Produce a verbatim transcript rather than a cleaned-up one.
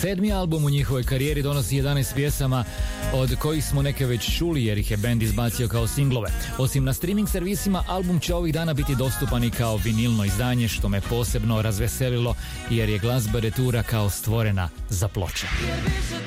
Sedmi album u njihovoj karijeri donosi jedanaest pjesama, od kojih smo neke već čuli jer ih je bend izbacio kao singlove. Osim na streaming servisima, album će ovih dana biti dostupan i kao vinilno izdanje, što me posebno razveselilo jer je glazba Retura kao stvorena za ploče.